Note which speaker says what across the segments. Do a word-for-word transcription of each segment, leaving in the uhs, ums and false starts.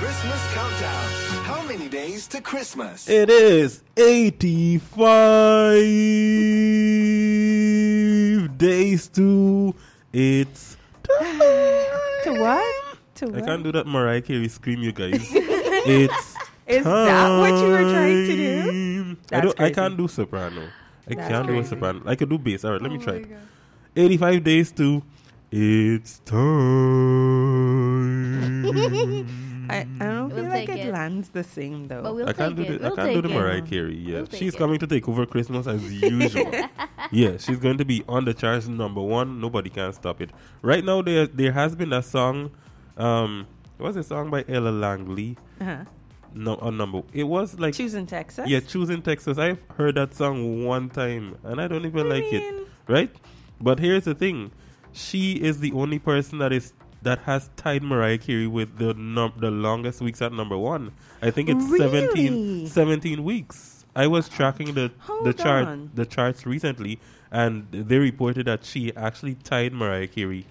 Speaker 1: Christmas Countdown. How many days to Christmas?
Speaker 2: It is eighty-five days to it's time.
Speaker 3: To what? To what?
Speaker 2: I can't do that Mariah Carey scream, you guys. It's
Speaker 3: Is
Speaker 2: time.
Speaker 3: that what you were trying to do?
Speaker 2: I,
Speaker 3: That's
Speaker 2: don't, I
Speaker 3: crazy.
Speaker 2: can't do soprano. I
Speaker 3: That's
Speaker 2: can't do a
Speaker 3: crazy.
Speaker 2: soprano. I could do bass. All right, let me
Speaker 4: Oh
Speaker 2: try
Speaker 4: my
Speaker 2: it.
Speaker 4: God.
Speaker 2: eighty-five days to it's time.
Speaker 3: I, I don't
Speaker 4: We'll
Speaker 3: feel like
Speaker 4: take
Speaker 3: it,
Speaker 4: it.
Speaker 3: lands the same though.
Speaker 4: But we'll
Speaker 2: I can't do
Speaker 4: take it.
Speaker 2: the, I
Speaker 4: We'll
Speaker 2: can't do the
Speaker 4: take it.
Speaker 2: Mariah Carey. Yeah,
Speaker 4: We'll take
Speaker 2: she's
Speaker 4: it.
Speaker 2: coming to take over Christmas as usual. Yeah, she's going to be on the charts number one. Nobody can stop it. Right now, there there has been a song. Um, what's a song by Ella Langley?
Speaker 3: uh-huh.
Speaker 2: No, on number. It was like
Speaker 3: Choosing Texas?
Speaker 2: yeah, choosing Texas. I've heard that song one time, and I don't even
Speaker 3: I
Speaker 2: like it.
Speaker 3: mean-
Speaker 2: Right? But here's the thing: she is the only person that is that has tied Mariah Carey with the num- the longest weeks at number one. I think it's
Speaker 3: Really?
Speaker 2: seventeen, seventeen weeks. I was tracking the
Speaker 3: Hold
Speaker 2: the chart
Speaker 3: on.
Speaker 2: the charts recently, and they reported that she actually tied Mariah Carey,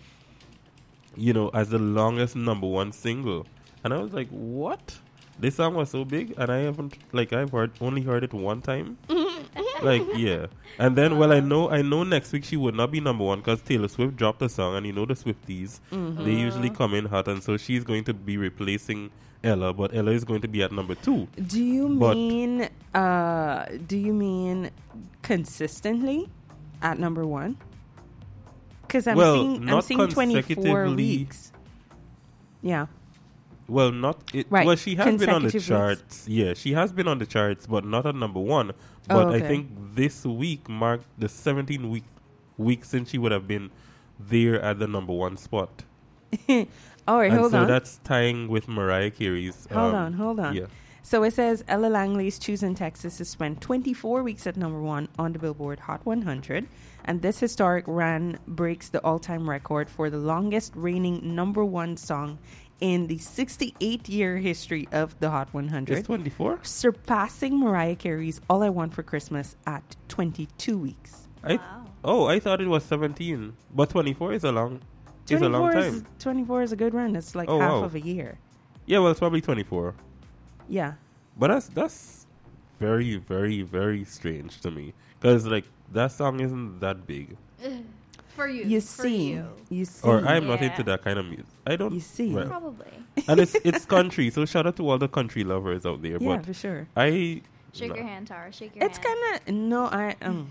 Speaker 2: you know, as the longest number one single. And I was like, what? This song was so big, and I haven't like I've heard only heard it one time. Like yeah, and then well I know I know next week she would not be number one because Taylor Swift dropped a song, and you know the Swifties they usually come in hot, and so she's going to be replacing Ella, but Ella is going to be at number two.
Speaker 3: Do you
Speaker 2: But-
Speaker 3: mean uh do you mean consistently at number one? Because I'm
Speaker 2: Well,
Speaker 3: seeing I'm
Speaker 2: not
Speaker 3: seeing twenty-four
Speaker 2: consecutively.
Speaker 3: weeks. Yeah.
Speaker 2: Well, not it.
Speaker 3: Right,
Speaker 2: Well, she has been on the
Speaker 3: consecutive weeks.
Speaker 2: charts. Yeah, she has been on the charts, but not at number one.
Speaker 3: Oh,
Speaker 2: But
Speaker 3: okay.
Speaker 2: I think this week marked the seventeen week week since she would have been there at the number one spot.
Speaker 3: All right,
Speaker 2: And
Speaker 3: hold
Speaker 2: so
Speaker 3: on.
Speaker 2: that's tying with Mariah Carey's.
Speaker 3: Hold
Speaker 2: um,
Speaker 3: on, hold on.
Speaker 2: Yeah.
Speaker 3: So it says Ella Langley's Choosing Texas has spent twenty-four weeks at number one on the Billboard Hot one hundred. And this historic run breaks the all-time record for the longest reigning number one song in the sixty-eight year history of the Hot one hundred.
Speaker 2: It's twenty-four.
Speaker 3: Surpassing Mariah Carey's All I Want for Christmas at twenty-two weeks.
Speaker 2: I
Speaker 4: Wow.
Speaker 2: oh I thought it was seventeen, but twenty-four is a long is a long
Speaker 3: twenty-four
Speaker 2: time.
Speaker 3: is, twenty-four is a good run. It's like
Speaker 2: Oh,
Speaker 3: half
Speaker 2: wow.
Speaker 3: of a year.
Speaker 2: Yeah, well, it's probably twenty-four.
Speaker 3: Yeah.
Speaker 2: But that's that's very very very strange to me because like that song isn't that big,
Speaker 4: For you.
Speaker 3: You
Speaker 4: for
Speaker 3: see.
Speaker 4: you.
Speaker 3: You see.
Speaker 2: or I'm not
Speaker 4: Yeah.
Speaker 2: into that kind of music. I don't.
Speaker 3: You see.
Speaker 2: well,
Speaker 4: Probably.
Speaker 2: and it's it's country, so shout out to all the country lovers out there.
Speaker 3: Yeah,
Speaker 2: But
Speaker 3: for sure.
Speaker 2: I
Speaker 4: Shake
Speaker 2: no.
Speaker 4: your hand, Tara. Shake your
Speaker 3: It's
Speaker 4: hand.
Speaker 3: kind of no, I um,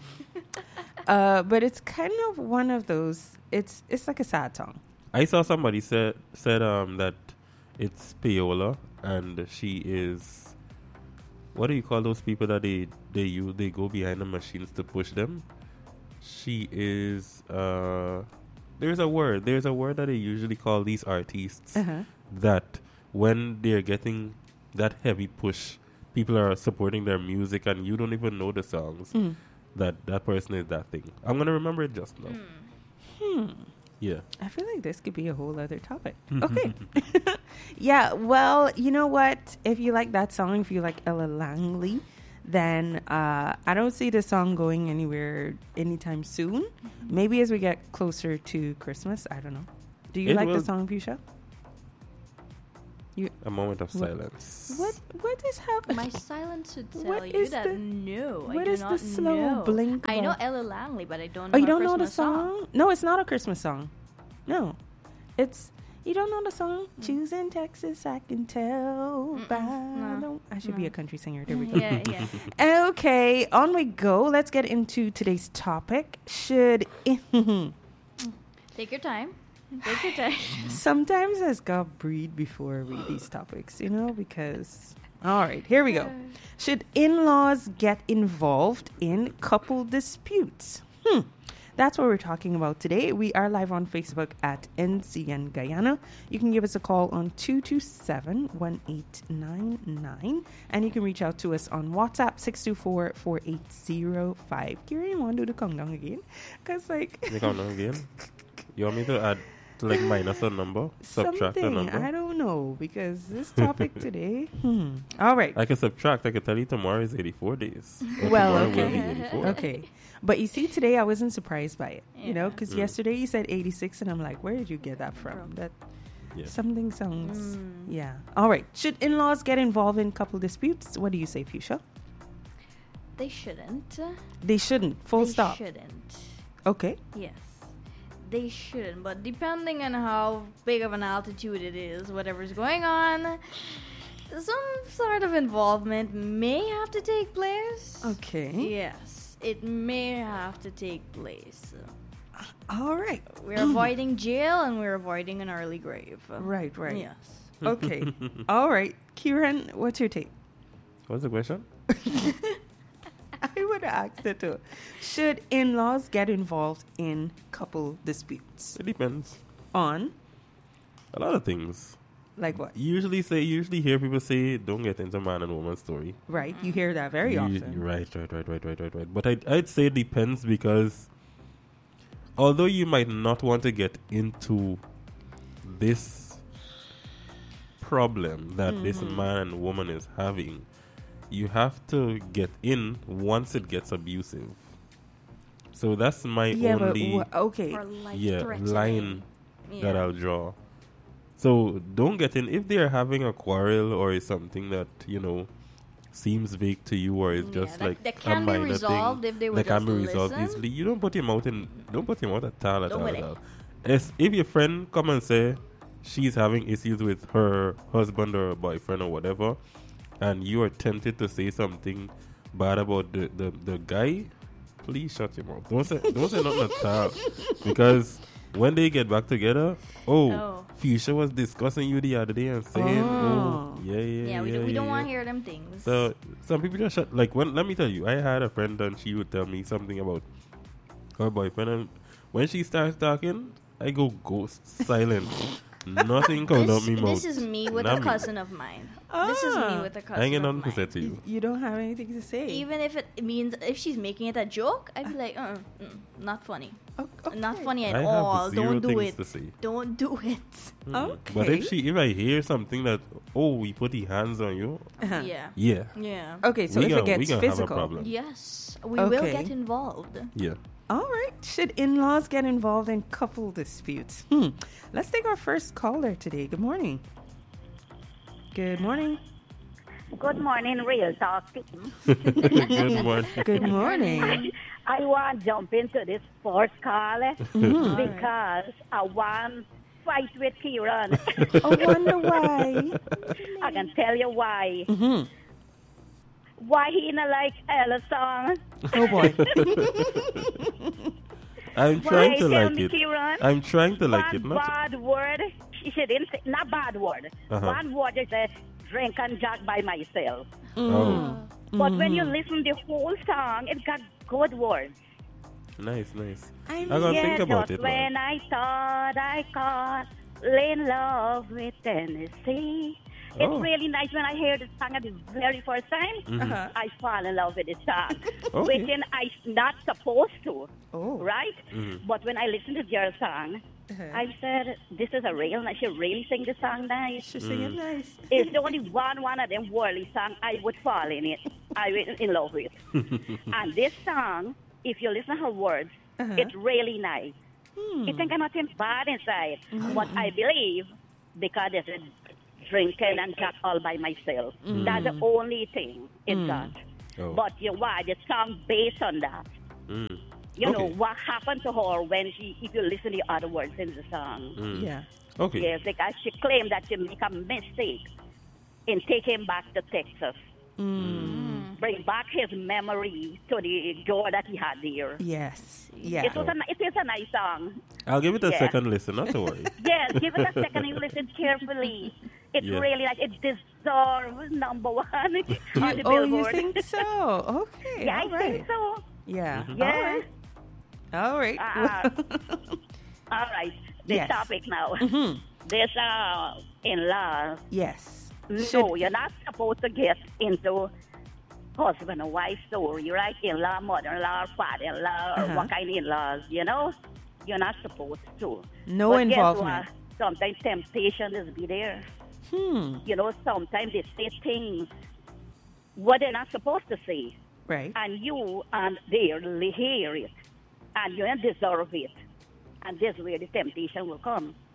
Speaker 3: uh, but it's kind of one of those. It's it's like a sad song.
Speaker 2: I saw somebody said said um that it's payola, and she is. What do you call those people that they they use? They go behind the machines to push them. She is. Uh, there's a word. There's a word that they usually call these artists
Speaker 3: Uh-huh.
Speaker 2: that when they're getting that heavy push, people are supporting their music, and you don't even know the songs.
Speaker 3: Mm.
Speaker 2: That that person is that thing. I'm gonna remember it just now.
Speaker 3: Hmm.
Speaker 2: Yeah.
Speaker 3: I feel like this could be a whole other topic. Okay. Yeah. Well, you know what? If you like that song, if you like Ella Langley, then uh, I don't see the song going anywhere anytime soon. Maybe as we get closer to Christmas. I don't know. Do you
Speaker 2: It
Speaker 3: like
Speaker 2: will-
Speaker 3: the song, Fuchsia?
Speaker 2: A moment of
Speaker 3: What-
Speaker 2: silence.
Speaker 3: What What is happening?
Speaker 4: My silence should tell
Speaker 3: What
Speaker 4: you
Speaker 3: is
Speaker 4: that
Speaker 3: the-
Speaker 4: no, I
Speaker 3: what
Speaker 4: do
Speaker 3: is the
Speaker 4: not
Speaker 3: slow
Speaker 4: know.
Speaker 3: blink
Speaker 4: I know
Speaker 3: about-
Speaker 4: Ella Langley, but I don't know
Speaker 3: Oh, you
Speaker 4: her
Speaker 3: don't know the
Speaker 4: Christmas
Speaker 3: song? No, it's not a Christmas song. No, it's you don't know the song.
Speaker 4: Mm.
Speaker 3: Choosing Texas, I can tell
Speaker 4: Mm-mm,
Speaker 3: by
Speaker 4: no,
Speaker 3: the. I should
Speaker 4: no.
Speaker 3: be a country singer. There we go.
Speaker 4: Yeah, yeah.
Speaker 3: Okay, on we go. Let's get into today's topic. Should
Speaker 4: Take your time. Take your time.
Speaker 3: sometimes I just got breathe before I read these topics, you know, because. All right, here we go. Should in-laws get involved in couple disputes? Hmm. That's what we're talking about today. We are live on Facebook at N C N Guyana. You can give us a call on two two seven, one eight nine nine. And you can reach out to us on WhatsApp six two four, four eight zero five. Kira, you want to do the countdown again? Because, like...
Speaker 2: You count down again? You want me to add, to like minus a number? Subtract a
Speaker 3: something,
Speaker 2: number?
Speaker 3: I don't know. Because this topic today... Hmm. All right.
Speaker 2: I can subtract. I can tell you tomorrow is eighty-four days. Or
Speaker 3: Well,
Speaker 2: tomorrow
Speaker 3: okay.
Speaker 2: will be eighty-four.
Speaker 3: Okay. But you see, today I wasn't surprised by it, you know,
Speaker 4: Yeah.
Speaker 3: because
Speaker 2: Mm.
Speaker 3: yesterday you said eighty-six, and I'm like, where did you get that from?
Speaker 4: From.
Speaker 3: That
Speaker 2: Yeah.
Speaker 3: Something sounds. Yeah. All right. Should in-laws get involved in couple disputes? What do you say, Fuchsia?
Speaker 4: They shouldn't.
Speaker 3: They shouldn't. Full
Speaker 4: they
Speaker 3: stop.
Speaker 4: shouldn't.
Speaker 3: Okay.
Speaker 4: Yes. They shouldn't. But depending on how big of an altitude it is, whatever's going on, some sort of involvement may have to take place.
Speaker 3: Okay.
Speaker 4: Yes. It may have to take place.
Speaker 3: All right.
Speaker 4: We're avoiding jail and we're avoiding an early grave.
Speaker 3: Right, right.
Speaker 4: Yes.
Speaker 3: Okay. All right. Kieran, what's your take?
Speaker 2: What's the question?
Speaker 3: I would ask that too. Should in-laws get involved in couple disputes?
Speaker 2: It depends.
Speaker 3: On?
Speaker 2: A lot of things.
Speaker 3: Like what?
Speaker 2: Usually say, usually hear people say, don't get into man and woman story.
Speaker 3: Right. You hear that very
Speaker 2: You-
Speaker 3: often.
Speaker 2: Right, right, right, right, right, right, right. But I'd, I'd say it depends because although you might not want to get into this problem that this
Speaker 3: Mm-hmm.
Speaker 2: man and woman is having, you have to get in once it gets abusive. So that's my
Speaker 3: Yeah, but
Speaker 2: only
Speaker 3: wha- okay.
Speaker 4: Or life
Speaker 2: yeah
Speaker 4: threatening.
Speaker 2: line that
Speaker 4: Yeah.
Speaker 2: I'll draw. So don't get in if they're having a quarrel or is something that you know seems vague to you or is
Speaker 4: Yeah,
Speaker 2: just
Speaker 4: that-
Speaker 2: like
Speaker 4: that
Speaker 2: a
Speaker 4: can be
Speaker 2: minor
Speaker 4: resolved
Speaker 2: thing
Speaker 4: if they would
Speaker 2: that can
Speaker 4: just
Speaker 2: be resolved
Speaker 4: listen.
Speaker 2: easily. You don't put him out in don't put him out at all at
Speaker 4: Don't
Speaker 2: all.
Speaker 4: with
Speaker 2: At
Speaker 4: it.
Speaker 2: all. As if your friend come and say she's having issues with her husband or boyfriend or whatever, and you are tempted to say something bad about the, the, the guy, please shut your mouth. Don't say don't say nothing at all. Because when they get back together, oh,
Speaker 4: Oh.
Speaker 2: Fuchsia was discussing you the other day and saying, oh,
Speaker 3: Oh.
Speaker 2: yeah, yeah,
Speaker 4: Yeah, we,
Speaker 2: yeah,
Speaker 4: do, we don't
Speaker 2: yeah.
Speaker 4: want to hear them things.
Speaker 2: So some people just shut. Like when, let me tell you, I had a friend and she would tell me something about her boyfriend, and when she starts talking, I go ghost silent. Nothing comes out
Speaker 4: this,
Speaker 2: me mouth.
Speaker 4: this is me with
Speaker 2: Not
Speaker 4: a
Speaker 2: me.
Speaker 4: cousin of mine. This is me
Speaker 3: Ah.
Speaker 4: with a
Speaker 2: I
Speaker 4: cousin
Speaker 2: ain't got
Speaker 4: of
Speaker 2: nothing to say
Speaker 4: mine.
Speaker 2: to
Speaker 3: You,
Speaker 2: you.
Speaker 3: you don't have anything to say.
Speaker 4: Even if it means if she's making it a joke, I'd be like, uh, mm, not funny,
Speaker 3: O- okay.
Speaker 4: not funny at
Speaker 2: I have
Speaker 4: all.
Speaker 2: zero
Speaker 4: Don't do
Speaker 2: things
Speaker 4: it.
Speaker 2: to say.
Speaker 4: Don't do it.
Speaker 2: Mm. But
Speaker 3: Okay.
Speaker 2: if she, if I hear something that, oh, we put the hands on you,
Speaker 3: Uh-huh.
Speaker 4: Yeah.
Speaker 2: yeah,
Speaker 4: Yeah.
Speaker 3: Okay, so
Speaker 2: we
Speaker 3: if
Speaker 2: gonna,
Speaker 3: it gets
Speaker 2: we gonna have a
Speaker 3: physical.
Speaker 2: problem.
Speaker 4: Yes, we will
Speaker 3: Okay.
Speaker 4: get involved.
Speaker 2: Yeah.
Speaker 3: All right. Should in-laws get involved in couple disputes? Hmm. Let's take our first caller today. Good morning. Good morning.
Speaker 5: Good morning, Real Talk team.
Speaker 2: Good morning.
Speaker 3: Good morning.
Speaker 5: I want to jump into this first call
Speaker 3: Mm-hmm.
Speaker 5: because I want fight with Kieran.
Speaker 3: I wonder why.
Speaker 5: I can tell you why.
Speaker 3: Mm-hmm.
Speaker 5: Why he not like Ella song?
Speaker 3: Oh boy.
Speaker 2: I'm
Speaker 5: Why
Speaker 2: trying to
Speaker 5: tell
Speaker 2: like
Speaker 5: me,
Speaker 2: it.
Speaker 5: Kieran?
Speaker 2: I'm trying to like
Speaker 5: One
Speaker 2: it. Not
Speaker 5: bad word. She didn't say, not bad word.
Speaker 2: Uh-huh.
Speaker 5: One word is a drink and jack by myself.
Speaker 2: oh,
Speaker 5: But when
Speaker 3: Mm-hmm.
Speaker 5: you listen the whole song, it got good words.
Speaker 2: nice, nice.
Speaker 3: I'm
Speaker 2: I'm gonna
Speaker 5: Yeah,
Speaker 2: think about
Speaker 5: just
Speaker 2: it.
Speaker 5: when
Speaker 2: Man.
Speaker 5: I thought I caught in love with Tennessee. It's
Speaker 2: Oh.
Speaker 5: really nice when I hear the song at the very first time.
Speaker 3: Uh-huh.
Speaker 5: I fall in love with the song,
Speaker 2: Okay.
Speaker 5: which in I not supposed to,
Speaker 3: Oh.
Speaker 5: right?
Speaker 2: Mhm.
Speaker 5: But when I listen to your song,
Speaker 3: Uh-huh.
Speaker 5: I said, "This is a real nice. She really sing the song nice."
Speaker 3: Should sing it nice.
Speaker 5: It's the only one one of them worldly song I would fall in it. I was in love with. And this song, if you listen to her words,
Speaker 3: Uh-huh.
Speaker 5: it's really nice.
Speaker 3: Hmm.
Speaker 5: You think I'm nothing bad inside, but I believe because there's a drinking and jack all by myself. That's the only thing it got.
Speaker 2: Oh.
Speaker 5: But you why the song based on that.
Speaker 2: Mm.
Speaker 5: You know
Speaker 2: Okay.
Speaker 5: what happened to her when she, if you listen to the other words in the song.
Speaker 2: Mm.
Speaker 3: Yeah.
Speaker 2: Okay.
Speaker 5: Yes, because she claimed that she make a mistake in taking back to Texas.
Speaker 3: Mm.
Speaker 5: Bring back his memory to the door that he had there.
Speaker 3: Yes. Yeah.
Speaker 5: It was a, it is a nice song.
Speaker 2: I'll give it a
Speaker 5: Yeah.
Speaker 2: second listen. Not to worry.
Speaker 5: Yes, give it a second and listen carefully. It's
Speaker 2: Yeah.
Speaker 5: really like it deserves number one on the
Speaker 3: oh, you
Speaker 5: Billboard.
Speaker 3: think so? Okay.
Speaker 5: Yeah,
Speaker 3: all
Speaker 5: I
Speaker 3: right.
Speaker 5: think so.
Speaker 3: Yeah.
Speaker 2: Mhm.
Speaker 5: Yeah.
Speaker 3: All right. All right.
Speaker 5: Uh, All right, the
Speaker 3: Yes.
Speaker 5: topic now.
Speaker 3: Mhm.
Speaker 5: This uh, in-laws.
Speaker 3: Yes.
Speaker 5: No,
Speaker 3: Should-
Speaker 5: you're not supposed to get into husband and wife story, right? In-law, mother-in-law, father-in-law, or
Speaker 3: Uh-huh.
Speaker 5: what kind of in-laws, you know? You're not supposed to.
Speaker 3: No
Speaker 5: But
Speaker 3: involvement.
Speaker 5: Guess what? Sometimes temptation is be there.
Speaker 3: Hmm.
Speaker 5: You know, sometimes they say things what they're not supposed to say.
Speaker 3: Right.
Speaker 5: And you and they hear it. And you don't deserve it. And this is where the temptation will come.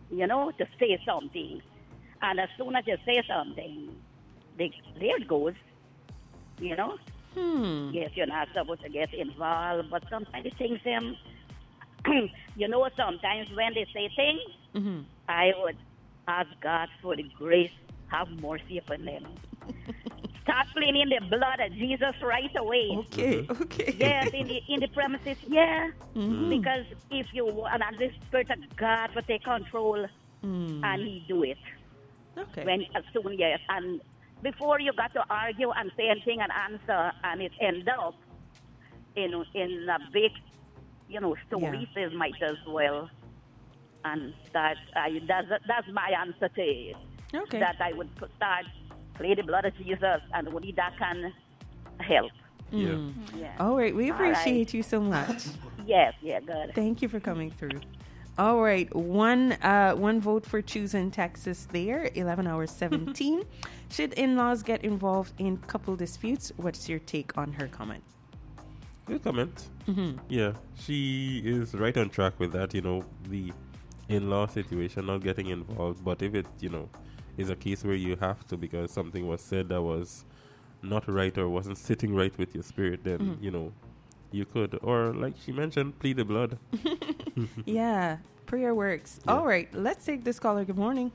Speaker 5: you know, to say something. And as soon as you say something, they, there it goes, you know.
Speaker 3: Hmm.
Speaker 5: Yes, you're not supposed to get involved, but sometimes the things, um, you know, sometimes when they say things,
Speaker 3: Mm-hmm.
Speaker 5: I would ask God for the grace, have mercy upon them. Start pleading the blood of Jesus right away.
Speaker 3: Okay, okay.
Speaker 5: Yes, in the in the premises, yeah.
Speaker 3: Mhm.
Speaker 5: Because if you want, and the Spirit of God will take control,
Speaker 3: Mm.
Speaker 5: and He do it
Speaker 3: Okay.
Speaker 5: when as soon yes, and before you got to argue and say anything and answer, and it end up in in a big, you know, story.
Speaker 3: Yeah.
Speaker 5: Says might as well, and that I that's that's my answer to it.
Speaker 3: Okay.
Speaker 5: That I would put- start play the blood of Jesus, and only that can help.
Speaker 2: Yeah.
Speaker 3: Mm.
Speaker 5: Yeah.
Speaker 3: All right. We
Speaker 5: All right.
Speaker 3: appreciate you so much.
Speaker 5: Yes. Yeah. Good.
Speaker 3: Thank you for coming through. All right, one uh, one vote for choosing Texas there, eleven hours seventeen. Should in-laws get involved in couple disputes? What's your take on her comment?
Speaker 2: Good comment.
Speaker 3: Mm-hmm.
Speaker 2: Yeah, she is right on track with that. You know, the in-law situation, not getting involved. But if it, you know, is a case where you have to because something was said that was not right or wasn't sitting right with your spirit, then
Speaker 3: Mhm.
Speaker 2: you know you could. Or like she mentioned, plead the blood.
Speaker 3: Yeah, prayer works.
Speaker 2: Yeah.
Speaker 3: All right, let's take this caller. Good morning.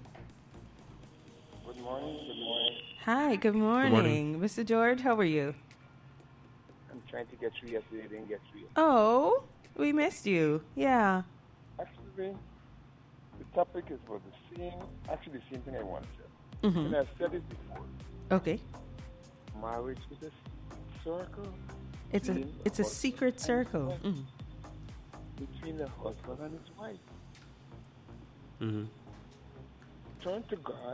Speaker 6: Good morning, good morning.
Speaker 3: Hi, good morning.
Speaker 2: morning.
Speaker 3: Mister George, how are you?
Speaker 6: I'm trying to get through yesterday, didn't get through.
Speaker 3: Oh, we missed you. Yeah.
Speaker 6: Actually, the topic is about the same, actually the same thing I want to say.
Speaker 3: Mm-hmm.
Speaker 6: And I've said it before.
Speaker 3: Okay.
Speaker 6: Marriage is a circle.
Speaker 3: It's a
Speaker 6: between
Speaker 3: it's a
Speaker 6: husband
Speaker 3: secret
Speaker 6: and
Speaker 3: circle.
Speaker 6: wife.
Speaker 3: Mhm.
Speaker 6: Between the husband and his wife.
Speaker 2: hmm
Speaker 6: Turn to God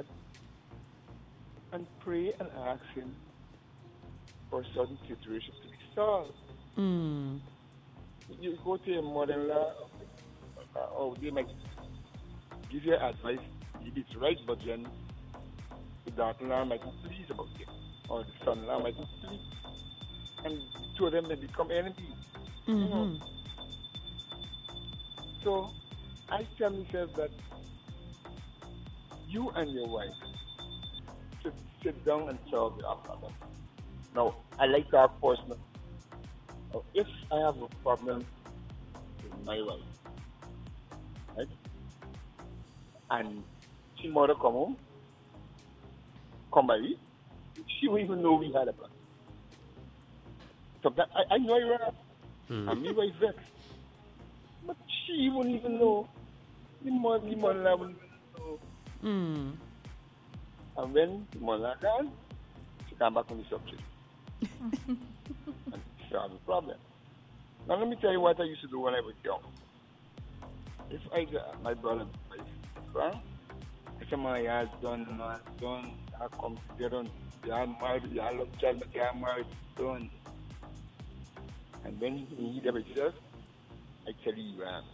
Speaker 6: and pray and ask Him for certain situations to be solved.
Speaker 3: Mm.
Speaker 6: You go to your mother-in-law, uh, oh, they might give you advice. Maybe it's right, but then the daughter-in-law might be pleased about it, or the son-in-law might be pleased, and two of them may become enemies.
Speaker 3: Mm-hmm.
Speaker 6: So I tell myself that you and your wife should sit down and solve your problem. Now, I like to ask personal. Now, if I have a problem with my wife, right, and she mother come home, come by me, she won't even know we had a problem. Sometimes I, I know I wrong,
Speaker 2: Mm.
Speaker 6: and my wife vexed, but she won't even know. The mother, the mother won't even know.
Speaker 3: Mm.
Speaker 6: And when the mother gone, she come back on the subject. And she has a problem. Now let me tell you what I used to do when I was young. If I got my brother, my sister, I say my has done, my has done, I come together, they are married, they are love child, but they are married, done. And when he hear about Jesus, I tell you you wrong.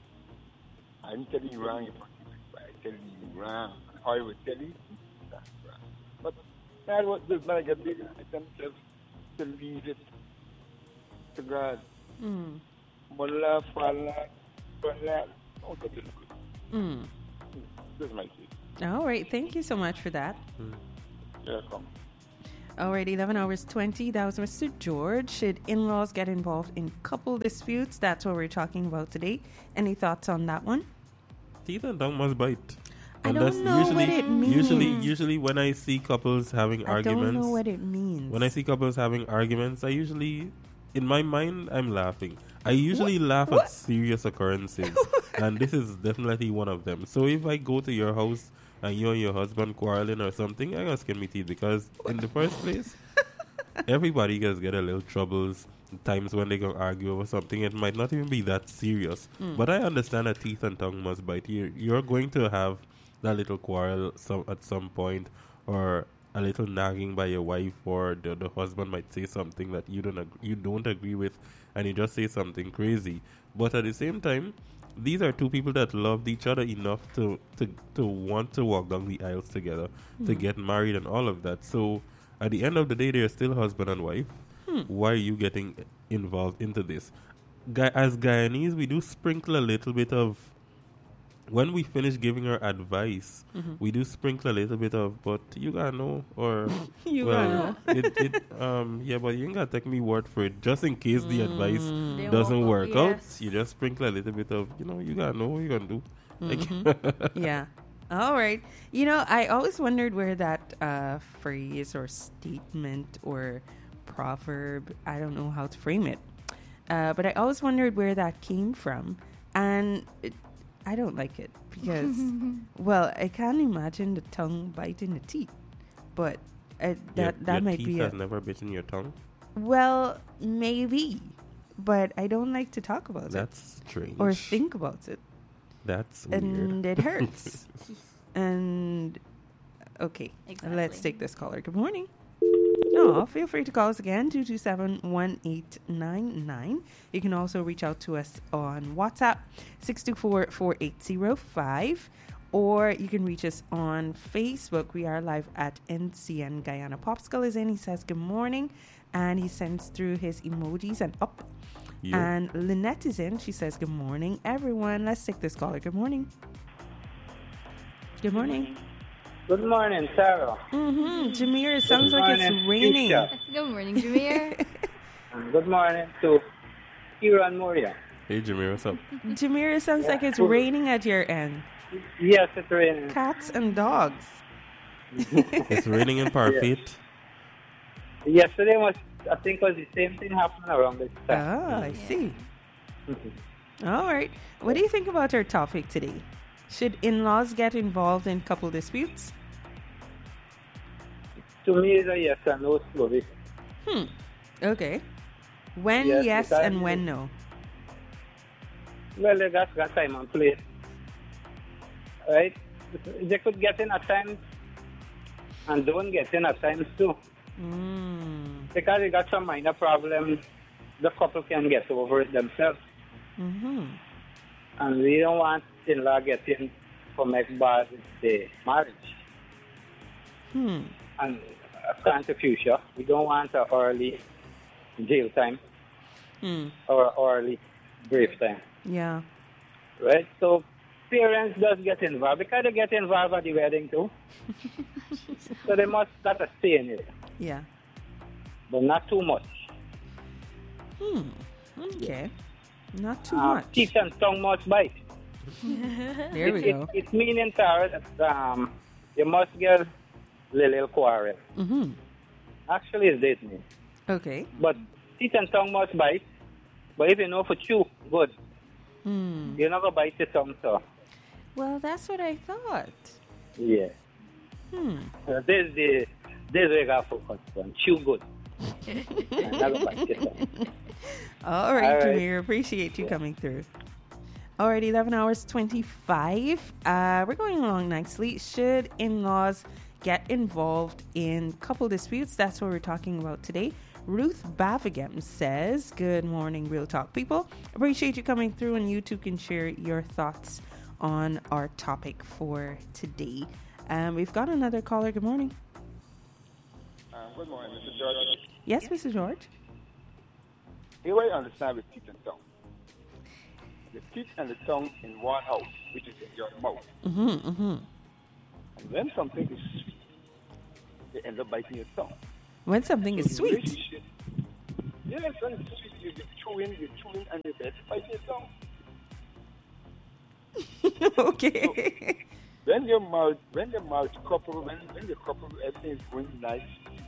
Speaker 6: I'm telling you wrong, but I tell you wrong. How I would tell you, that's wrong. But that was this man get bigger. I tell myself to leave it to God.
Speaker 3: Mm.
Speaker 6: Mullah, Fallah, Fallah, don't get it good.
Speaker 3: Mm.
Speaker 6: This is my take.
Speaker 3: All right. Thank you so much for that.
Speaker 6: You're welcome.
Speaker 3: All right, eleven hours twenty. That was Mister George. Should in-laws get involved in couple disputes? That's what we're talking about today. Any thoughts on that one?
Speaker 2: Teeth and tongue must bite.
Speaker 3: I
Speaker 2: And
Speaker 3: don't
Speaker 2: that's
Speaker 3: know
Speaker 2: usually,
Speaker 3: what it means.
Speaker 2: Usually, usually when I see couples having
Speaker 3: I
Speaker 2: arguments,
Speaker 3: don't know what it means.
Speaker 2: when I see couples having arguments, I usually, in my mind, I'm laughing. I usually laugh
Speaker 3: What?
Speaker 2: at serious occurrences, and this is definitely one of them. So if I go to your house and you and your husband quarreling or something, I'm gonna skin me teeth because in the first place, everybody gets get a little troubles. Times when they gonna argue over something, it might not even be that serious.
Speaker 3: Mm.
Speaker 2: But I understand that teeth and tongue must bite. You're, you're going to have that little quarrel some at some point, or a little nagging by your wife, or the, the husband might say something that you don't ag- you don't agree with, and you just say something crazy. But at the same time, these are two people that loved each other enough to to, to want to walk down the aisles together, to get married, and all of that. So at the end of the day, they're still husband and wife.
Speaker 3: Hmm.
Speaker 2: Why are you getting involved into this? Guy, as Guyanese, we do sprinkle a little bit of when we finish giving her advice,
Speaker 3: Mm-hmm.
Speaker 2: we do sprinkle a little bit of, but you gotta know, or
Speaker 3: You
Speaker 2: well, it, it, um, yeah, but you ain't gotta take me word for it. Just in case the advice
Speaker 4: They
Speaker 2: doesn't
Speaker 4: won't-
Speaker 2: work
Speaker 4: yes.
Speaker 2: out, you just sprinkle a little bit of, you know, you gotta know what you're gonna do. Like,
Speaker 3: Mm-hmm. Yeah. All right. You know, I always wondered where that uh, phrase or statement or proverb, I don't know how to frame it, uh, but I always wondered where that came from. And it, I don't like it because, well, I can't imagine the tongue biting the teeth. But uh, that,
Speaker 2: your,
Speaker 3: that
Speaker 2: your
Speaker 3: might
Speaker 2: teeth
Speaker 3: be a.
Speaker 2: has never bitten your tongue.
Speaker 3: Well, maybe. But I don't like to talk about
Speaker 2: That's strange.
Speaker 3: it or think about it.
Speaker 2: That's weird.
Speaker 3: And it hurts. and okay,
Speaker 4: Exactly.
Speaker 3: let's take this caller. Good morning. Oh, feel free to call us again, two two seven, one eight nine nine. You can also reach out to us on WhatsApp, six two four, four eight zero five. Or you can reach us on Facebook. We are live at N C N Guyana. Popsicle is in. He says good morning. And he sends through his emojis and up.
Speaker 2: You-
Speaker 3: And Lynette is in. She says, good morning, everyone. Let's take this caller. Good morning. Good morning.
Speaker 7: Good morning, Sarah.
Speaker 3: Mm-hmm. Jameer, it sounds
Speaker 7: Good
Speaker 3: like it's
Speaker 7: morning,
Speaker 3: raining.
Speaker 7: Keisha.
Speaker 4: Good morning, Jameer.
Speaker 7: And good morning to Kira and Moria.
Speaker 2: Hey, Jimmy, what's up?
Speaker 3: Jameer, it sounds like it's
Speaker 7: Cool.
Speaker 3: raining at your end.
Speaker 7: Yes, it's raining.
Speaker 3: Cats and dogs.
Speaker 2: It's raining in Parfait.
Speaker 7: Yesterday was, I think, was the same thing happening around this time.
Speaker 3: Oh, I see. All right. What do you think about our topic today? Should in-laws get involved in couple disputes?
Speaker 7: To me, it's a yes and no story.
Speaker 3: Hmm. Okay. When
Speaker 7: Yes,
Speaker 3: yes,
Speaker 7: because-
Speaker 3: and when no?
Speaker 7: Well, they got, got time and place. Right? They could get in at times and don't get in at times too.
Speaker 3: Mm.
Speaker 7: Because they got some minor problems, the couple can get over it themselves.
Speaker 3: Mm-hmm.
Speaker 7: And we don't want in-law getting for make bad the marriage.
Speaker 3: Hmm.
Speaker 7: And uh, the future, we don't want a early jail time
Speaker 3: Hmm.
Speaker 7: or early brief time,
Speaker 3: Yeah.
Speaker 7: right? So parents does get involved because they get involved at the wedding too. So they must got a say in it,
Speaker 3: Yeah.
Speaker 7: but not too much.
Speaker 3: Hmm. Okay. Not too
Speaker 7: Uh,
Speaker 3: much.
Speaker 7: teeth and tongue must bite.
Speaker 3: There we
Speaker 7: it,
Speaker 3: go.
Speaker 7: It, it meaning, Tara, that um, you must get a little quarrel.
Speaker 3: Mm-hmm.
Speaker 7: Actually, it's this mean.
Speaker 3: Okay.
Speaker 7: But teeth and tongue must bite. But if you know for chew, good.
Speaker 3: Hmm.
Speaker 7: You're not going to bite your tongue, so.
Speaker 3: Well, that's what I thought.
Speaker 7: Yeah.
Speaker 3: Hmm.
Speaker 7: Uh, this the this way I got focus on. Chew good. And not gonna bite your tongue.
Speaker 3: All right,
Speaker 7: All right.
Speaker 3: Jameer. Appreciate you coming through. All right, eleven hours twenty-five. Uh, we're going along nicely. Should in-laws get involved in couple disputes? That's what we're talking about today. Ruth Bavigam says, good morning, Real Talk people. Appreciate you coming through, and you too can share your thoughts on our topic for today. Um, we've got another caller. Good morning.
Speaker 6: Uh, good morning, Mister George.
Speaker 3: Yes, Mister George?
Speaker 6: Here I understand with teeth and tongue. The teeth and the tongue in one house, which is in your mouth.
Speaker 3: Mm-hmm, mm-hmm.
Speaker 6: And when something is sweet, they end up biting your tongue.
Speaker 3: When something
Speaker 6: So
Speaker 3: is
Speaker 6: the
Speaker 3: sweet.
Speaker 6: relationship- Yes, when it's sweet, you get chewing, you're chewing, and you get biting your tongue.
Speaker 3: Okay.
Speaker 6: When you're married, when you're married couple, when when the couple everything is going nice,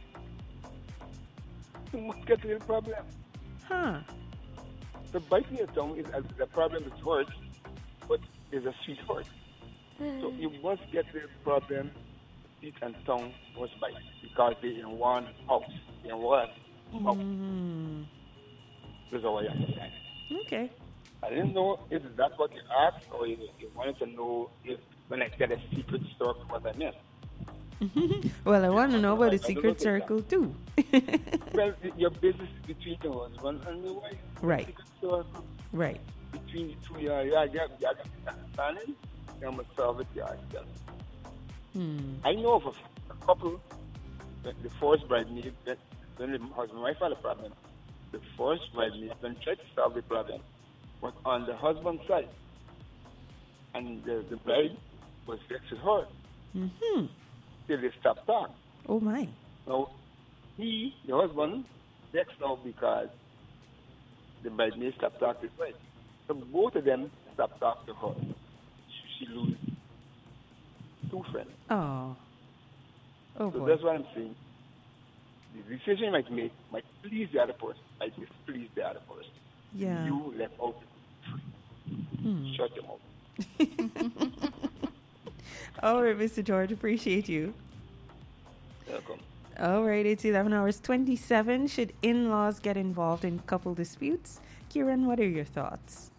Speaker 6: you must get a problem.
Speaker 3: Huh.
Speaker 6: The biting your tongue is a, the problem is hurt, but it's a sweet hurt. So you must get the problem, teeth and tongue must bite because they're in one house, in one house.
Speaker 3: Mm,
Speaker 6: That's all I understand.
Speaker 3: okay.
Speaker 6: I didn't know if that's what you asked or you, you wanted to know if when I said a secret store what I meant.
Speaker 3: Well, I want to know about the secret circle too.
Speaker 6: Well, your business is between the husband and the wife.
Speaker 3: Right.
Speaker 6: Secret store
Speaker 3: Right.
Speaker 6: between the two, yeah, yeah, yeah, yeah, understanding. You must solve it yourself.
Speaker 3: Hmm.
Speaker 6: I know of a, a couple, the, the first bridesmaid, that when the husband and wife had a problem, the first bridesmaid then tried to solve the problem, but on the husband's side, And the, the bride was vexed with her
Speaker 3: Mm-hmm.
Speaker 6: till they stopped talking.
Speaker 3: Oh my.
Speaker 6: Now, he, the husband, vexed now because the bridesmaid stopped talking to his wife. So both of them stopped talking to her. She, she lose two friends.
Speaker 3: Oh. Oh
Speaker 6: So
Speaker 3: boy.
Speaker 6: that's what I'm saying. The decision you might make might please the other person, might displease the other person.
Speaker 3: Yeah.
Speaker 6: You left out free.
Speaker 3: Hmm.
Speaker 6: Shut them out.
Speaker 3: All right, Mister George, appreciate you.
Speaker 6: Welcome.
Speaker 3: All right, it's eleven hours twenty-seven. Should in-laws get involved in couple disputes? Kieran, what are your thoughts?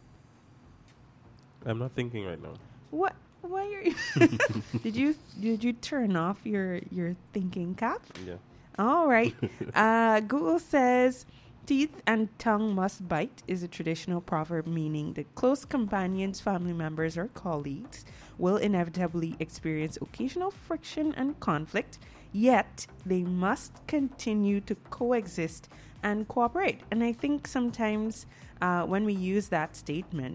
Speaker 2: I'm not thinking right now.
Speaker 3: What? Why are you? did you did you turn off your your thinking cap?
Speaker 2: Yeah.
Speaker 3: All right. uh, Google says teeth and tongue must bite is a traditional proverb meaning that close companions, family members, or colleagues will inevitably experience occasional friction and conflict, yet they must continue to coexist and cooperate. And I think sometimes uh, when we use that statement,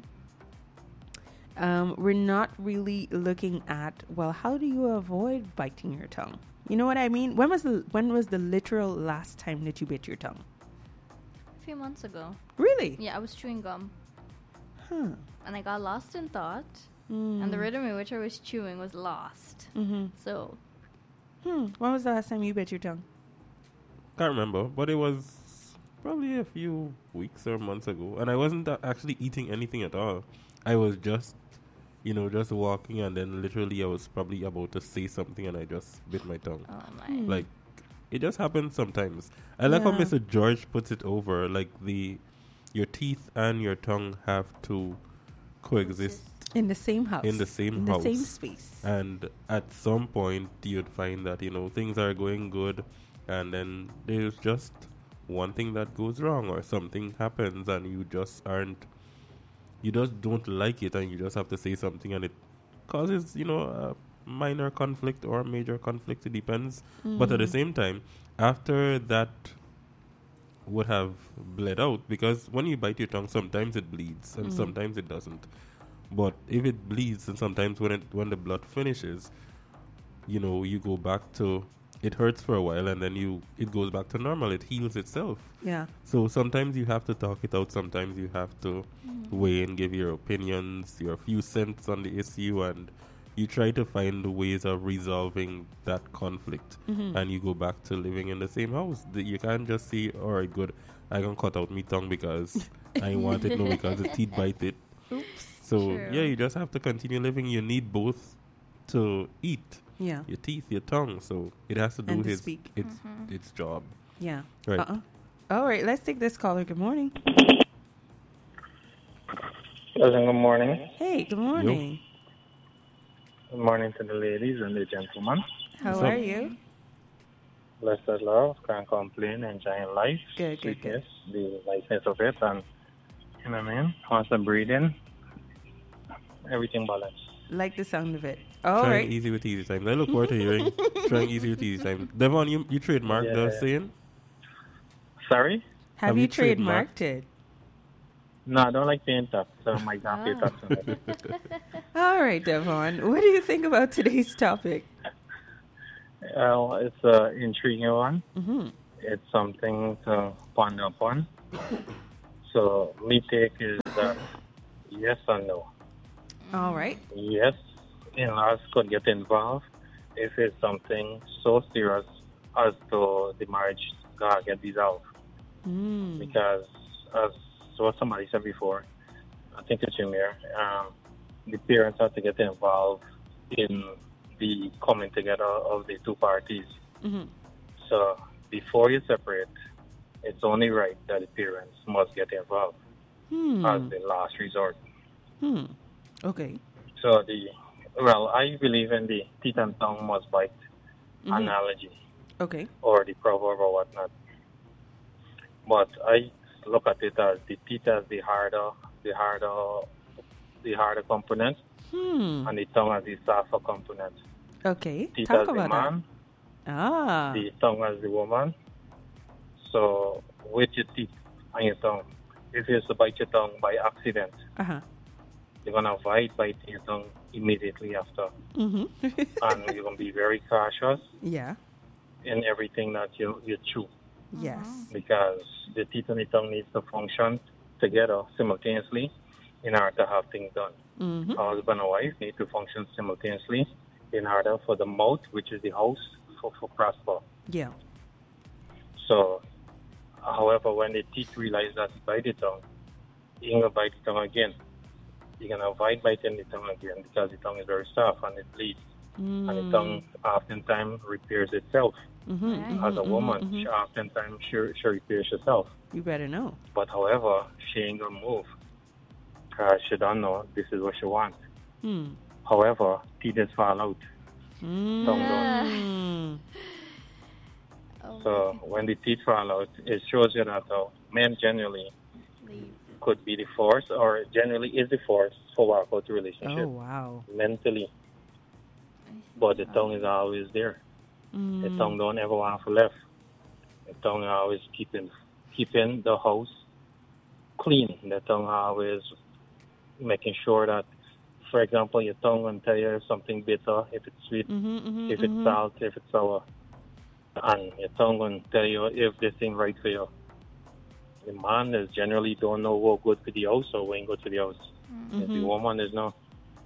Speaker 3: um, we're not really looking at, well, how do you avoid biting your tongue? You know what I mean? When was the when was the literal last time that you bit your tongue?
Speaker 4: A few months ago.
Speaker 3: Really?
Speaker 4: Yeah, I was chewing gum.
Speaker 3: Huh.
Speaker 4: And I got lost in thought.
Speaker 3: Mm.
Speaker 4: And the rhythm in which I was chewing was lost.
Speaker 3: Mm-hmm.
Speaker 4: So,
Speaker 3: Hmm. When was the last time you bit your tongue?
Speaker 2: Can't remember, but it was probably a few weeks or months ago. And I wasn't a- actually eating anything at all. I was just, you know, just walking, and then literally I was probably about to say something and I just bit my tongue.
Speaker 4: oh my.
Speaker 3: Hmm.
Speaker 2: Like, it just happens sometimes. I like how
Speaker 3: Yeah.
Speaker 2: Mister George puts it over, like the your teeth and your tongue have to coexist.
Speaker 3: In the same house.
Speaker 2: In the same
Speaker 3: in
Speaker 2: house.
Speaker 3: the same space.
Speaker 2: And at some point, you'd find that, you know, things are going good, and then there's just one thing that goes wrong, or something happens, and you just aren't, you just don't like it, and you just have to say something, and it causes, you know, a minor conflict or major conflict. It depends. But at the
Speaker 3: Mhm.
Speaker 2: same time, after that would have bled out, because when you bite your tongue, sometimes it bleeds, and
Speaker 3: Mm.
Speaker 2: sometimes it doesn't. But if it bleeds, and sometimes when it when the blood finishes, you know, you go back to, it hurts for a while, and then you it goes back to normal. It heals itself.
Speaker 3: Yeah.
Speaker 2: So sometimes you have to talk it out. Sometimes you have to weigh and give your opinions, your few cents on the issue, and you try to find ways of resolving that conflict.
Speaker 3: Mhm.
Speaker 2: And you go back to living in the same house. The- You can't just say, "All right, good, I can cut out my tongue because I want it." No, because the teeth bite it.
Speaker 3: Oops.
Speaker 2: So
Speaker 4: True.
Speaker 2: yeah, you just have to continue living. You need both to eat.
Speaker 3: Yeah.
Speaker 2: Your teeth, your tongue. So it has to do
Speaker 3: And to
Speaker 2: his
Speaker 3: speak.
Speaker 2: its its job.
Speaker 3: Yeah.
Speaker 2: Right.
Speaker 3: Uh-uh. All right. Let's take this caller. Good morning.
Speaker 8: Pleasant good morning.
Speaker 3: Hey. Good morning.
Speaker 8: Good morning to the ladies and the gentlemen.
Speaker 3: How
Speaker 2: What's up?
Speaker 3: are you?
Speaker 8: Blessed love, can't complain, enjoying life.
Speaker 3: Good, good, good.
Speaker 8: Sweetness, the niceness of it, and you know what I mean? Constant breathing, everything balanced.
Speaker 3: Like the sound of it. All
Speaker 2: Trying
Speaker 3: right.
Speaker 2: easy with easy time. I look forward to hearing trying easy with easy time. Devon, you you trademarked the
Speaker 8: Yeah.
Speaker 2: saying?
Speaker 8: Sorry?
Speaker 3: Have,
Speaker 2: have
Speaker 3: you
Speaker 2: you
Speaker 3: trademarked
Speaker 2: trademarked?
Speaker 3: it?
Speaker 8: No, I don't like paying tax, so I might not pay
Speaker 4: Ah.
Speaker 8: tax on it.
Speaker 3: All right, Devon. What do you think about today's topic?
Speaker 8: Well, it's an intriguing one.
Speaker 3: Mm-hmm.
Speaker 8: It's something to ponder upon. So, me take is that yes or no.
Speaker 3: All right.
Speaker 8: Yes, in-laws could get involved if it's something so serious as to the marriage gotta get dissolved.
Speaker 3: Mm.
Speaker 8: Because as what somebody said before, I think it's Jameer, um, the parents have to get involved in the coming together of the two parties.
Speaker 3: Mm-hmm.
Speaker 8: So before you separate, it's only right that the parents must get involved
Speaker 3: Hmm.
Speaker 8: as the last resort.
Speaker 3: Hmm. Okay.
Speaker 8: So the well, I believe in the teeth and tongue must bite
Speaker 3: Mhm.
Speaker 8: analogy
Speaker 3: Okay.
Speaker 8: or the proverb or whatnot. But I look at it as the teeth as the harder, the harder, the harder component,
Speaker 3: Hmm.
Speaker 8: and the tongue as the softer component.
Speaker 3: Okay.
Speaker 8: Teeth
Speaker 3: Talk
Speaker 8: as the
Speaker 3: about
Speaker 8: man,
Speaker 3: that. Ah.
Speaker 8: the tongue as the woman. So with your teeth and your tongue, if you used to bite your tongue by accident,
Speaker 3: Uh-huh.
Speaker 8: you're going to avoid biting your tongue immediately after.
Speaker 3: Mm-hmm.
Speaker 8: And you're going to be very cautious
Speaker 3: Yeah.
Speaker 8: in everything that you, you chew.
Speaker 3: Yes.
Speaker 8: Because the teeth and the tongue needs to function together simultaneously in order to have things done.
Speaker 3: Mm-hmm.
Speaker 8: Husband and wife need to function simultaneously in order for the mouth, which is the house, for, for prosper.
Speaker 3: Yeah.
Speaker 8: So, however, when the teeth realize that you bite the tongue, you're going to bite the tongue again. You're going to avoid biting the tongue again because the tongue is very soft and it bleeds.
Speaker 3: Mm.
Speaker 8: And the tongue oftentimes repairs itself.
Speaker 3: Mm-hmm.
Speaker 8: As a
Speaker 3: mm-hmm,
Speaker 8: woman,
Speaker 3: mm-hmm.
Speaker 8: she oftentimes she, she repairs herself.
Speaker 3: You better know.
Speaker 8: But however, she ain't going to move because she don't know this is what she wants.
Speaker 3: Hmm.
Speaker 8: However, teeth just fall out.
Speaker 3: Mm.
Speaker 8: Tongue don't.
Speaker 4: Oh,
Speaker 8: So when the teeth fall out, it shows you that uh, men generally could be the force or generally is the force for work out the relationship
Speaker 3: Oh, wow.
Speaker 8: mentally. But the tongue is always there.
Speaker 3: Mm.
Speaker 8: The tongue don't ever want to left. The tongue always keeping keeping the house clean. The tongue always making sure that, for example, your tongue will tell you if something bitter, if it's sweet,
Speaker 3: Mm-hmm, mm-hmm,
Speaker 8: if it's
Speaker 3: mm-hmm.
Speaker 8: salt, if it's sour. And your tongue will tell you if this thing right for you. The man is generally don't know what good for the house or when go to the house.
Speaker 3: Mm-hmm.
Speaker 8: The woman is no.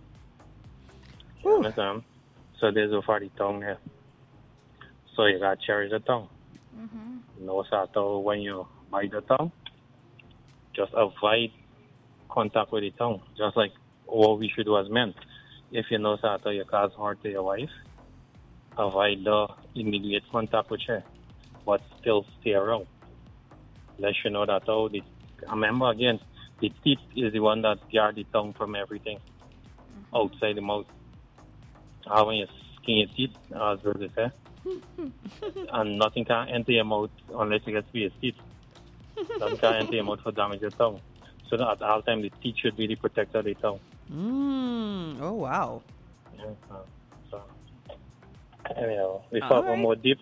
Speaker 3: Whew.
Speaker 8: Understand? So there's a for the tongue here. So you got to cherish the tongue.
Speaker 4: Mm-hmm.
Speaker 8: No sato when you bite the tongue. Just avoid contact with the tongue. Just like what we should do as men. If you know sato you cause hurt to your wife, avoid the immediate contact with her. But still stay around. Let you know that oh the remember again, the teeth is the one that guard the tongue from everything outside the mouth. How when you skin your teeth, as they say, and nothing can enter your mouth unless you get to your teeth. Nothing can enter your mouth for damage your tongue. So that at all time the teeth should be the protector of the tongue.
Speaker 3: Mm. Oh, wow.
Speaker 8: Yeah, uh, so anyhow, before
Speaker 3: All
Speaker 8: I go
Speaker 3: right.
Speaker 8: more deep,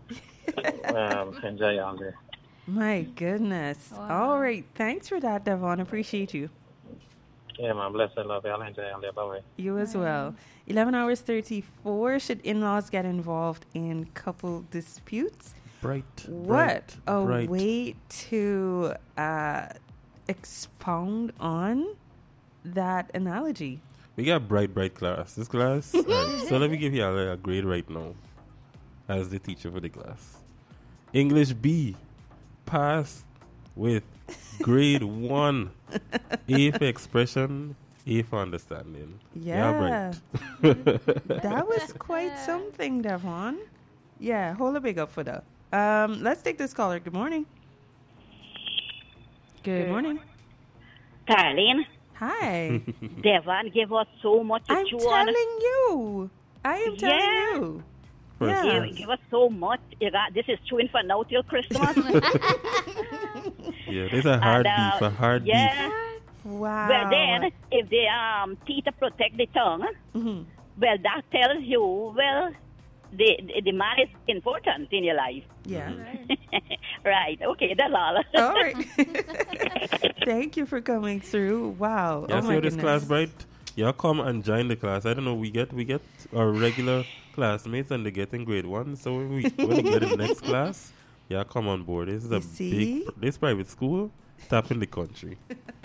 Speaker 8: um, enjoy all day.
Speaker 3: My goodness.
Speaker 4: Wow.
Speaker 3: All right. Thanks for that, Devon. Appreciate you.
Speaker 8: Yeah, man, bless and love you. I'll enjoy all day. Bye bye.
Speaker 3: You as well. eleven hours thirty-four. Should in-laws get involved in couple disputes?
Speaker 2: Bright.
Speaker 3: What
Speaker 2: bright,
Speaker 3: a
Speaker 2: bright.
Speaker 3: way to uh, expound on that analogy.
Speaker 2: We got bright, bright class. This class. Alright, so let me give you a, a grade right now as the teacher for the class. English B. Pass with grade one. A for expression, A for understanding.
Speaker 3: Yeah.
Speaker 2: bright.
Speaker 3: That was quite something, Devon. Yeah, hold a big up for that. Um, let's take this caller. Good morning. Good morning.
Speaker 5: Darlene,
Speaker 3: Hi.
Speaker 5: Devon gave us so much to
Speaker 3: I'm
Speaker 5: chew on.
Speaker 3: telling you. I am telling
Speaker 5: Yeah.
Speaker 3: you.
Speaker 2: First
Speaker 3: Yeah.
Speaker 5: Give, give us so much. You got, this is chewing for now till Christmas.
Speaker 2: Yeah, there's a hard
Speaker 5: And, uh,
Speaker 2: beef, a hard
Speaker 5: yeah.
Speaker 3: Wow.
Speaker 5: Well, then, if the um, teeth protect the tongue,
Speaker 3: Mhm.
Speaker 5: well, that tells you, well, the, the, the man is important in your life.
Speaker 3: Yeah.
Speaker 5: Right. Okay, that's all.
Speaker 3: All right. Thank you for coming through. Wow.
Speaker 2: Yeah,
Speaker 3: oh
Speaker 2: see
Speaker 3: my
Speaker 2: how this
Speaker 3: goodness.
Speaker 2: class bright? Y'all come and join the class. I don't know, we get we get our regular classmates and they get in grade one. So when we when we get in the next class, y'all come on board. This is a
Speaker 3: You see?
Speaker 2: big this private school, top in the country.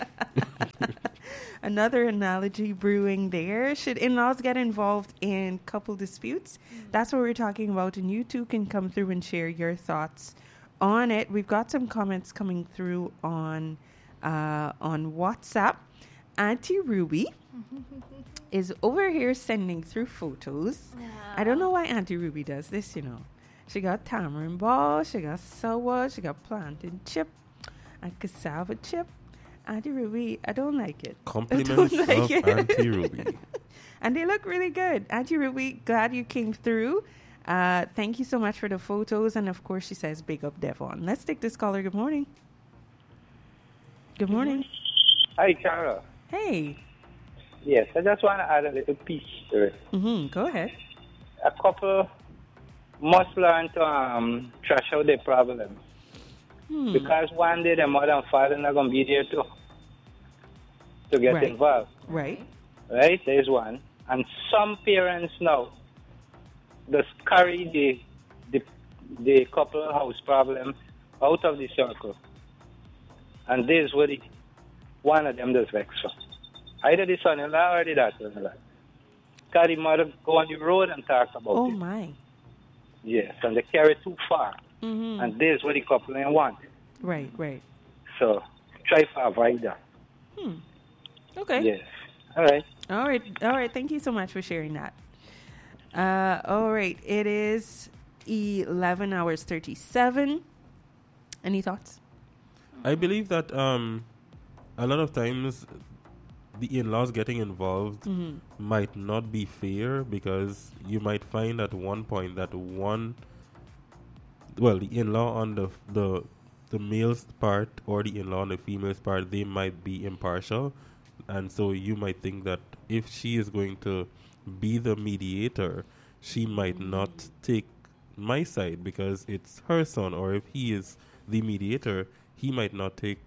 Speaker 3: Another analogy brewing there. Should in-laws get involved in couple disputes? That's what we're talking about, and you too can come through and share your thoughts on it. We've got some comments coming through on uh, on WhatsApp. Auntie Ruby is over here sending through photos. I don't know why Auntie Ruby does this, you know. She got tamarind ball, she got sour, she got plantain chip, and cassava chip. Auntie Ruby, I don't like it.
Speaker 2: Compliments
Speaker 3: I don't like
Speaker 2: of
Speaker 3: it.
Speaker 2: Auntie Ruby.
Speaker 3: And they look really good. Auntie Ruby, glad you came through. Uh, thank you so much for the photos. And of course, she says, big up Devon. Let's take this caller. Good morning. Good morning.
Speaker 7: Hi, Cara.
Speaker 3: Hey.
Speaker 7: Yes, I just want to add a little piece to it.
Speaker 3: Mm-hmm. Go ahead.
Speaker 7: A couple must learn to um, trash out their problems.
Speaker 3: Hmm.
Speaker 7: Because one day the mother and father are not going to be there too. to get
Speaker 3: Right.
Speaker 7: involved.
Speaker 3: Right.
Speaker 7: Right? There's one. And some parents now just carry the the, the couple house problem out of the circle. And this what the, one of them does vex for. Either the son-in-law or the daughter-in-law. Because the mother go on the road and talk about
Speaker 3: Oh
Speaker 7: it.
Speaker 3: my.
Speaker 7: Yes, and they carry too far.
Speaker 3: Mm-hmm.
Speaker 7: And this is what the couple ain't want.
Speaker 3: Right. Right.
Speaker 7: So try to avoid that.
Speaker 3: Hmm. Okay.
Speaker 7: Yes. All right.
Speaker 3: All right. All right. Thank you so much for sharing that. Uh, all right. It is eleven hours thirty-seven. Any thoughts?
Speaker 2: I believe that um, a lot of times the in-laws getting involved
Speaker 3: Mhm.
Speaker 2: might not be fair, because you might find at one point that one, well, the in-law on the the the male's part or the in-law on the female's part, they might be impartial, and so you might think that if she is going to be the mediator, she might not take my side because it's her son, or if he is the mediator, he might not take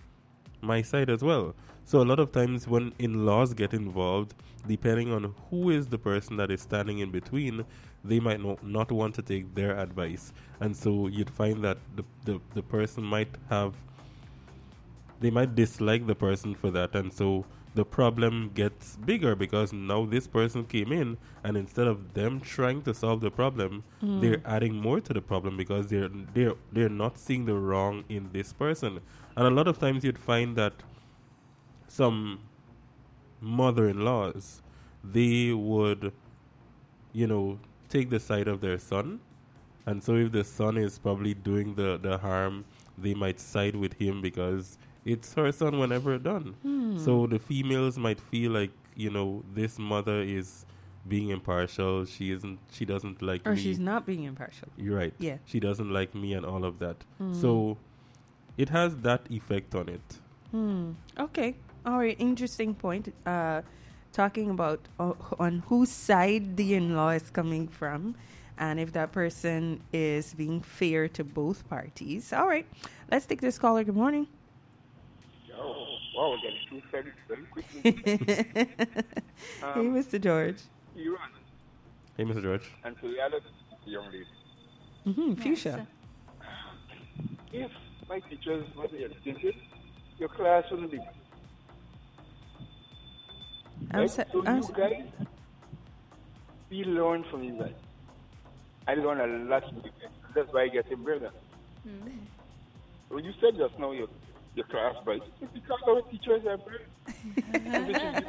Speaker 2: my side as well. So a lot of times when in-laws get involved, depending on who is the person that is standing in between, they might no, not want to take their advice. And so you'd find that the, the, the person might have, they might dislike the person for that. And so the problem gets bigger because now this person came in, and instead of them trying to solve the problem,
Speaker 3: Mm.
Speaker 2: they're adding more to the problem because they're they're they're not seeing the wrong in this person. And a lot of times you'd find that some mother-in-laws, they would, you know, take the side of their son. And so if the son is probably doing the, the harm, they might side with him because it's her son whenever done.
Speaker 3: Hmm.
Speaker 2: So the females might feel like, you know, this mother is being impartial. She isn't, she doesn't like
Speaker 3: Or
Speaker 2: me.
Speaker 3: she's not being impartial.
Speaker 2: You're right.
Speaker 3: Yeah.
Speaker 2: She doesn't like me and all of that.
Speaker 3: Mm.
Speaker 2: So it has that effect on it.
Speaker 3: Hmm. Okay. All right. Interesting point. Uh, talking about uh, on whose side the in-law is coming from, and if that person is being fair to both parties. All right. Let's take this caller. Good morning.
Speaker 6: Oh, wow, we're getting too very, very quickly.
Speaker 3: Hey, Mister George.
Speaker 6: Iran.
Speaker 2: Hey, Mister George.
Speaker 6: And to the other young lady.
Speaker 3: Mm-hmm. Fuchsia.
Speaker 6: If my teachers wasn't educated, your class wouldn't be.
Speaker 3: I'm
Speaker 6: Right?
Speaker 3: so,
Speaker 6: so
Speaker 3: I'm
Speaker 6: you
Speaker 3: so-
Speaker 6: guys, we learn from you guys. I learned a lot from you guys. That's why I get a brother. So you said just now your, your class, but it's because our teachers are brilliant.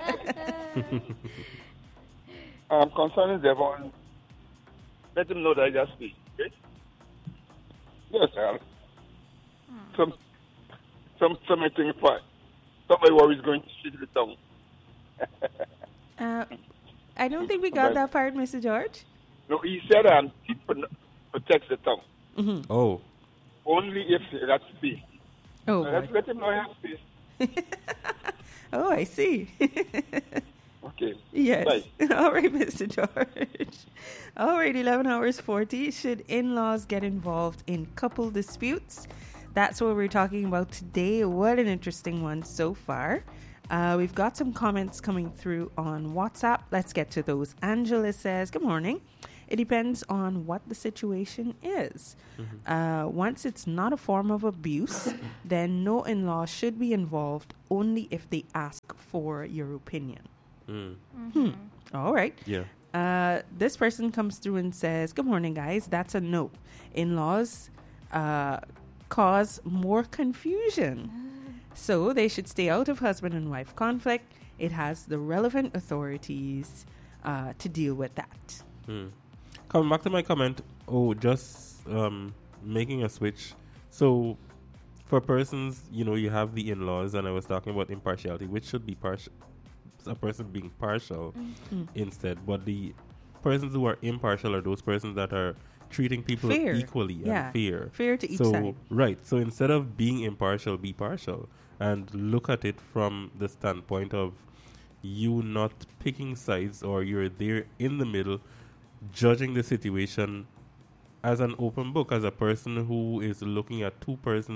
Speaker 6: um, concerning Devon, let them know that I just speak, okay? Yes, sir. Some, some, something fine. Somebody worries going to shit the tongue.
Speaker 3: Uh, I don't think we got
Speaker 6: Right.
Speaker 3: that part, Mister George.
Speaker 6: No, he said um, he pr- protects the tongue.
Speaker 3: Mm-hmm.
Speaker 2: Oh.
Speaker 6: Only if that's space.
Speaker 3: Oh,
Speaker 6: So let's
Speaker 3: boy.
Speaker 6: let him know I have space.
Speaker 3: Oh, I see.
Speaker 6: Okay.
Speaker 3: Yes.
Speaker 6: Bye.
Speaker 3: All right, Mister George. All right, eleven hours forty. Should in-laws get involved in couple disputes? That's what we're talking about today. What an interesting one so far. Uh, we've got some comments coming through on WhatsApp. Let's get to those. Angela says, good morning. It depends on what the situation is. Uh, once it's not a form of abuse, then no in-law should be involved only if they ask for your opinion.
Speaker 2: Mm.
Speaker 3: Hmm. All right.
Speaker 2: Yeah.
Speaker 3: Uh, this person comes through and says, good morning, guys. That's a no. In-laws uh, cause more confusion. So they should stay out of husband and wife conflict. It has the relevant authorities uh, to deal with that.
Speaker 2: Hmm. Coming back to my comment, oh, just um, making a switch. So, for persons, you know, you have the in-laws, and I was talking about impartiality, which should be partial, a person being partial
Speaker 3: Mm.
Speaker 2: instead. But the persons who are impartial are those persons that are treating people
Speaker 3: Fair.
Speaker 2: equally
Speaker 3: Yeah.
Speaker 2: and fair.
Speaker 3: Fair to each
Speaker 2: so,
Speaker 3: side.
Speaker 2: Right. So instead of being impartial, be partial and look at it from the standpoint of you not picking sides, or you're there in the middle, judging the situation as an open book, as a person who is looking at two persons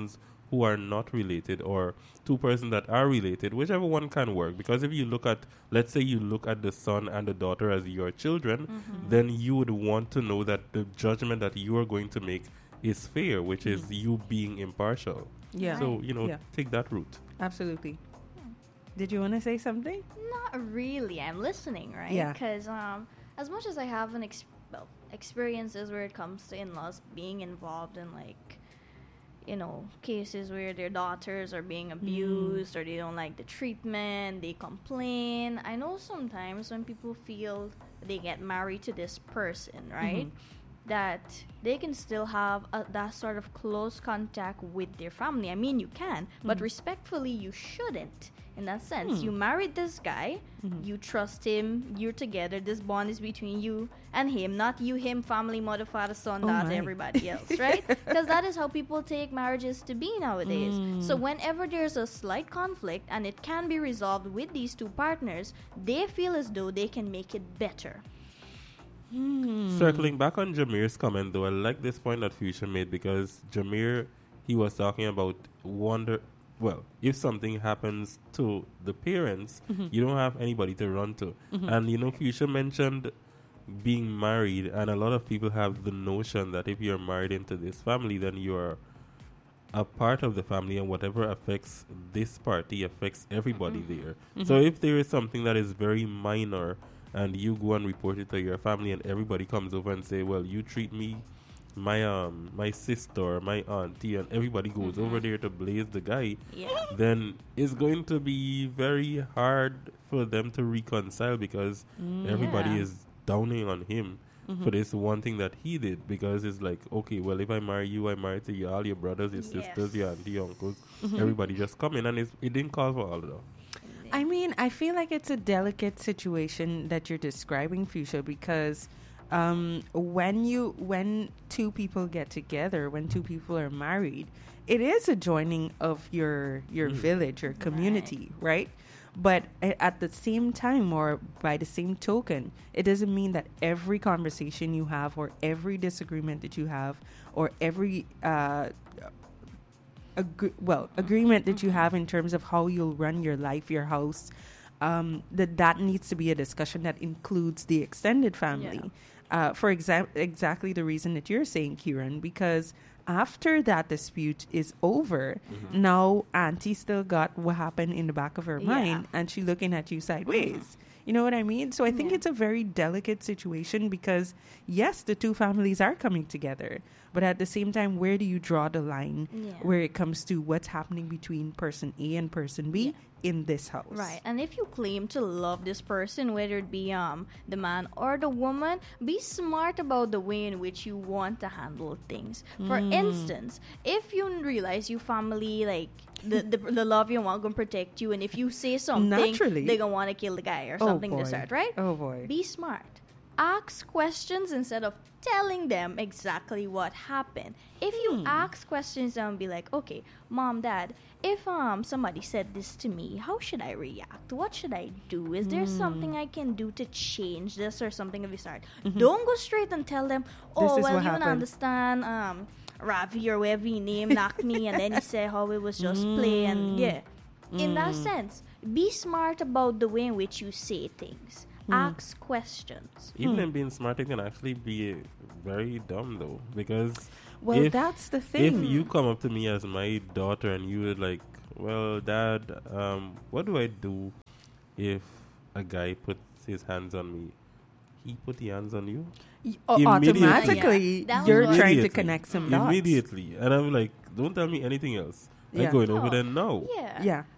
Speaker 2: who are not related or two persons that are related, whichever one can work. Because if you look at, let's say you look at the son and the daughter as your children,
Speaker 4: Mm-hmm.
Speaker 2: then you would want to know that the judgment that you are going to make is fair, which is you being impartial.
Speaker 3: Yeah.
Speaker 2: So, you know,
Speaker 3: Yeah.
Speaker 2: take that route.
Speaker 3: Absolutely. Did you want to say something?
Speaker 4: Not really. I'm listening, right?
Speaker 3: Yeah.
Speaker 4: Because um, as much as I have an ex- well, experiences where it comes to in-laws being involved in like, you know, cases where their daughters are being abused or they don't like the treatment, they complain. I know sometimes when people feel they get married to this person, right? That they can still have a, that sort of close contact with their family. I mean, you can, but respectfully, you shouldn't. In that sense, you married this guy, you trust him, you're together. This bond is between you and him, not you, him, family, mother, father, son,
Speaker 3: Oh
Speaker 4: dad,
Speaker 3: my.
Speaker 4: everybody else, right? Because that is how people take marriages to be nowadays. So whenever there's a slight conflict and it can be resolved with these two partners, they feel as though they can make it better.
Speaker 2: Circling back on Jameer's comment, though, I like this point that Fuchsia made because Jameer, he was talking about wonder. Well, if something happens to the parents, you don't have anybody to run to. And, you know, Fuchsia mentioned being married, and a lot of people have the notion that if you're married into this family, then you're a part of the family, and whatever affects this party affects everybody there. So if there is something that is very minor, and you go and report it to your family, and everybody comes over and say, well, you treat me, my um my sister, my auntie, and everybody goes over there to blaze the guy,
Speaker 4: Yeah.
Speaker 2: then it's going to be very hard for them to reconcile because everybody
Speaker 4: Yeah.
Speaker 2: is downing on him for this one thing that he did, because it's like, okay, well, if I marry you, I marry to you, all your brothers, your sisters,
Speaker 4: Yes.
Speaker 2: your auntie, your uncles, everybody just come in, and it's, it didn't call for all of that.
Speaker 3: I mean, I feel like it's a delicate situation that you're describing, Fuchsia, because um, when you when two people get together, when two people are married, it is a joining of your your village, your community, right? But a- at the same time, or by the same token, it doesn't mean that every conversation you have, or every disagreement that you have, or every uh, Agre- well, agreement that you have in terms of how you'll run your life, your house, um, that that needs to be a discussion that includes the extended family. Uh, for exa- exactly the reason that you're saying, Kieran, because after that dispute is over, now Auntie still got what happened in the back of her
Speaker 4: Yeah.
Speaker 3: mind, and she looking at you sideways. You know what I mean? So I think
Speaker 4: Yeah.
Speaker 3: it's a very delicate situation because, yes, the two families are coming together. But at the same time, where do you draw the line
Speaker 4: Yeah.
Speaker 3: where it comes to what's happening between person A and person B in this house?
Speaker 4: Right, and if you claim to love this person, whether it be um the man or the woman, be smart about the way in which you want to handle things. For instance, if you realize your family like the, the the love you want gonna protect you, and if you say something,
Speaker 3: Naturally.
Speaker 4: they're gonna want to kill the guy or
Speaker 3: Oh,
Speaker 4: something
Speaker 3: boy.
Speaker 4: to start, right?
Speaker 3: Oh, boy.
Speaker 4: Be smart. Ask questions instead of telling them exactly what happened. If you ask questions and be like, okay, mom, dad, if um somebody said this to me, how should I react? What should I do? Is there something I can do to change this or something of the sort? Don't go straight and tell them, oh,
Speaker 3: This is
Speaker 4: well,
Speaker 3: what
Speaker 4: you don't
Speaker 3: happened."
Speaker 4: understand, um, Ravi or whatever your name knocked me, and then he said how it was just play, and yeah. In that sense, be smart about the way in which you say things. Ask questions.
Speaker 2: Even in being smart, it can actually be very dumb, though, because
Speaker 3: Well,
Speaker 2: if,
Speaker 3: that's the
Speaker 2: if
Speaker 3: thing.
Speaker 2: you come up to me as my daughter and you were like, well, dad, um, what do I do if a guy puts his hands on me? He put the hands on you?
Speaker 3: Y- au-
Speaker 2: Immediately.
Speaker 3: automatically,
Speaker 4: Yeah, that was
Speaker 3: you're
Speaker 4: what-
Speaker 3: trying to
Speaker 2: Immediately.
Speaker 3: connect some dots.
Speaker 2: Immediately. And I'm like, don't tell me anything else.
Speaker 3: Yeah.
Speaker 2: I'm going over
Speaker 4: Oh.
Speaker 2: there now.
Speaker 4: Yeah.
Speaker 3: Yeah.